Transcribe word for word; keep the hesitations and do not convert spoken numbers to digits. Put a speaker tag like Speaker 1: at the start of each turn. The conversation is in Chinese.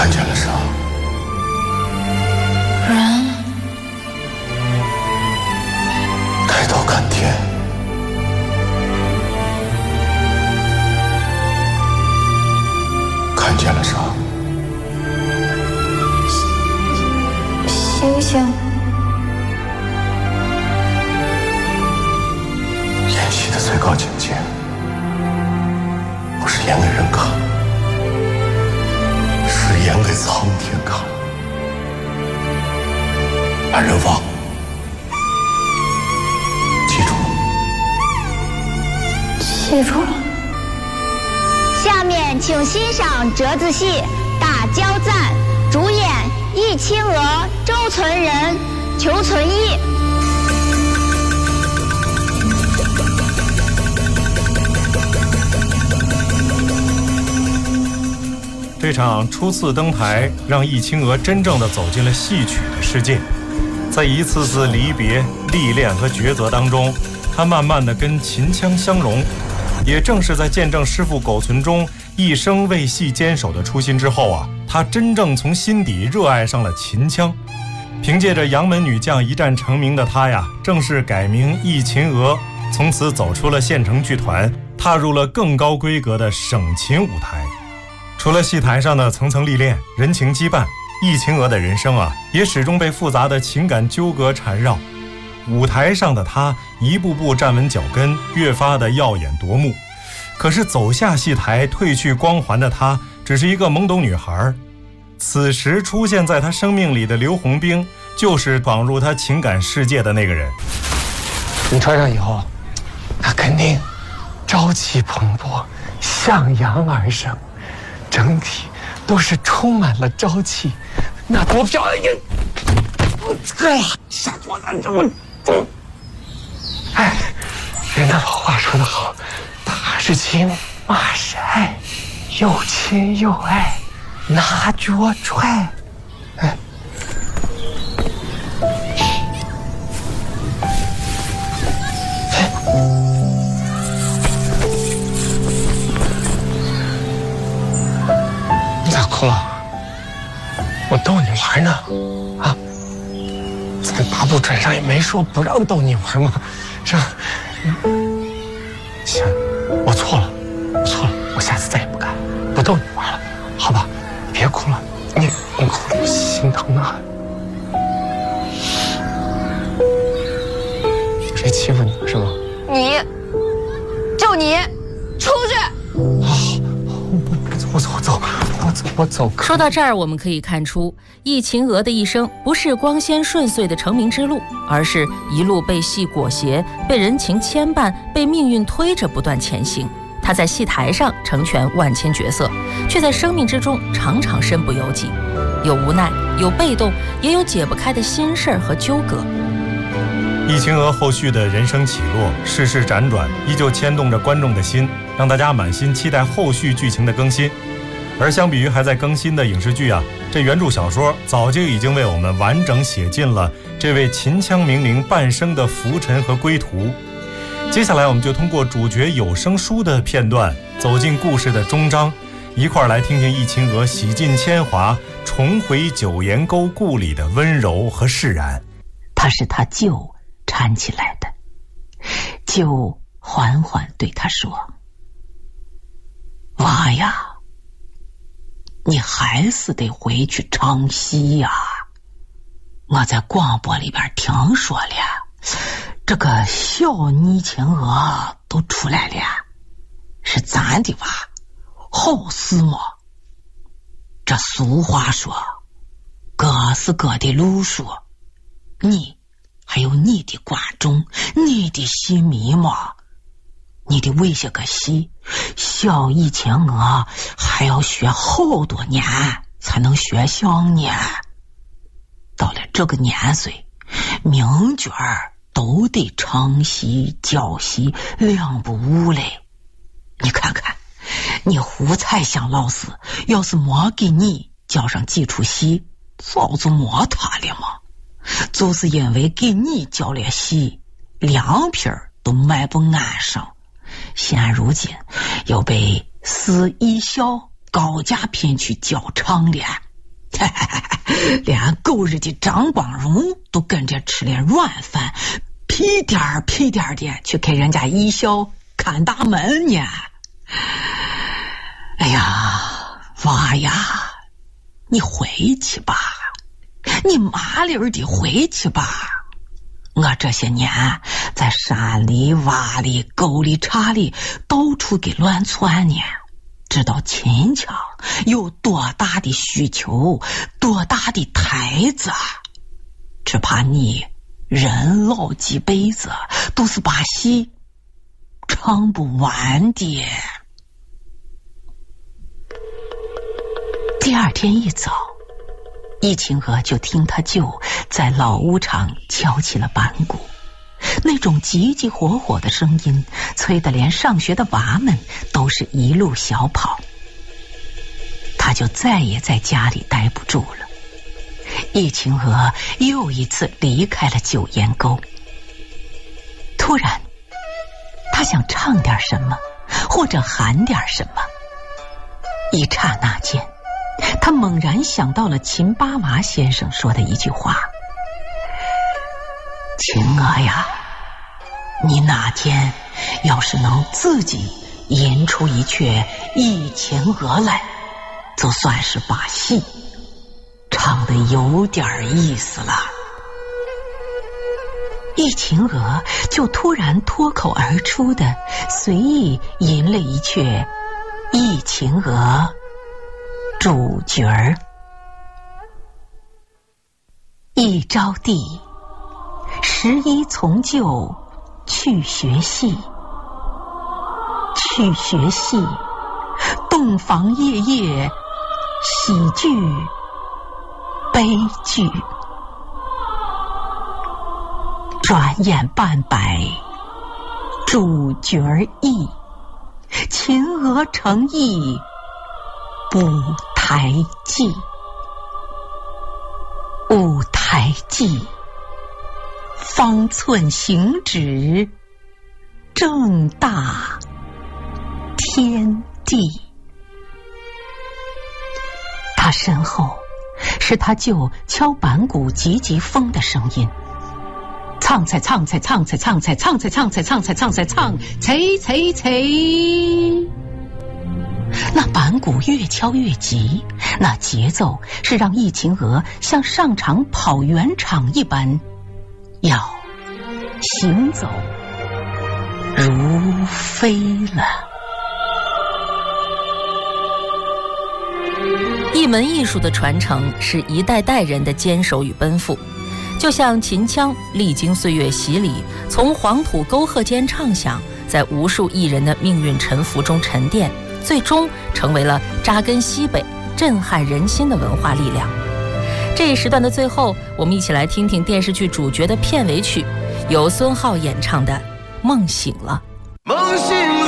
Speaker 1: 看见了啥？
Speaker 2: 人。
Speaker 1: 抬头看天。看见了啥？
Speaker 2: 星星。
Speaker 1: 演戏的最高境界，不是演给人看，是演给苍天看，把人忘了。记住了？
Speaker 2: 记住了。
Speaker 3: 下面请欣赏折子戏《大交赞》，主演易清娥、周存仁、裘存义。
Speaker 4: 这场初次登台，让易清娥真正的走进了戏曲的世界。在一次次离别、历练和抉择当中，她慢慢的跟秦腔相融。也正是在见证师父苟存中一生为戏坚守的初心之后啊，她真正从心底热爱上了秦腔。凭借着杨门女将一战成名的她呀，正式改名易秦娥，从此走出了县城剧团，踏入了更高规格的省秦舞台。除了戏台上的层层历练、人情羁绊，易秦娥的人生啊，也始终被复杂的情感纠葛缠绕。舞台上的她一步步站稳脚跟，越发的耀眼夺目。可是走下戏台，褪去光环的她，只是一个懵懂女孩。此时出现在她生命里的刘洪兵，就是闯入她情感世界的那个人。
Speaker 5: 你穿上以后，那肯定朝气蓬勃，向阳而生，整体都是充满了朝气，那多漂亮！哎呀，下桌子这么重。哎，人家老话说得好，打是亲，骂是爱，又亲又爱，拿脚踹。哎，你咋哭了？我逗你玩呢，啊！咱八部准上也没说不让逗你玩嘛，是吧？行，我错了，我错了，我下次再也不敢不逗你玩了，好吧？别哭了，你你哭了我心疼啊！谁欺负你了是吗？
Speaker 2: 你，就你，出去！
Speaker 5: 好，我走，我走，我走，我走。
Speaker 6: 说到这儿，我们可以看出，易秦娥的一生不是光鲜顺遂的成名之路，而是一路被戏裹挟，被人情牵绊，被命运推着不断前行。她在戏台上成全万千角色，却在生命之中常常身不由己，有无奈，有被动，也有解不开的心事和纠葛。
Speaker 4: 易秦娥后续的人生起落、世事辗转，依旧牵动着观众的心，让大家满心期待后续剧情的更新。而相比于还在更新的影视剧啊，这原著小说早就已经为我们完整写进了这位秦腔名伶半生的浮沉和归途。接下来我们就通过主角有声书的片段，走进故事的终章，一块儿来听听易秦娥洗尽铅华，重回九岩沟故里的温柔和释然。
Speaker 7: 他是他舅搀起来的，舅缓缓对他说：“娃呀，你还是得回去唱戏呀！我在广播里边听说了，这个小易秦娥都出来了，是咱的娃，好事嘛。这俗话说，各是各的路数，你还有你的观众，你的戏迷嘛。你得为些个戏，小易秦娥还要学好多年才能学像呢。到了这个年岁，名角儿都得唱戏教戏，两不误嘞。你看看，你胡彩香老师要是没给你教上几出戏，早就没他了嘛。就是因为给你教了戏，两瓶都卖不安上，现如今又被市艺校高价聘去教唱了， 连狗日的张光荣都跟着吃了软饭，屁颠儿屁颠儿的去给人家艺校看大门呢。哎呀，娃呀，你回去吧，你麻溜的回去吧。我这些年在山里洼里沟里岔里到处给乱窜呢，知道秦腔有多大的需求，多大的台子，只怕你人老几辈子都是把戏唱不完的。第二天一早，易秦娥就听他舅在老屋场敲起了板鼓，那种急急火火的声音催得连上学的娃们都是一路小跑。他就再也在家里待不住了，易秦娥又一次离开了九烟沟。突然他想唱点什么，或者喊点什么，一刹那间他猛然想到了秦八娃先生说的一句话：秦娥呀，你哪天要是能自己吟出一阙忆秦娥来，就算是把戏唱得有点意思了。易秦娥就突然脱口而出的随意吟了一阙忆秦娥主角儿。一招娣，十一从旧去学戏，去学戏，洞房夜夜，喜剧悲剧，转眼半百，主角儿易，秦娥成意舞台记。舞台记，方寸行止，正大天地。他身后是他舅敲板鼓急急风的声音，唱菜唱菜唱菜唱菜唱菜唱菜唱菜唱菜唱菜菜菜。那板鼓越敲越急，那节奏是让易秦娥像上场跑圆场一般，要行走如飞了。
Speaker 6: 一门艺术的传承是一代代人的坚守与奔赴，就像秦腔历经岁月洗礼，从黄土沟壑间唱响，在无数艺人的命运沉浮中沉淀，最终成为了扎根西北、震撼人心的文化力量。这一时段的最后，我们一起来听听电视剧主角的片尾曲，由孙浩演唱的《梦醒了》。
Speaker 8: 梦醒了。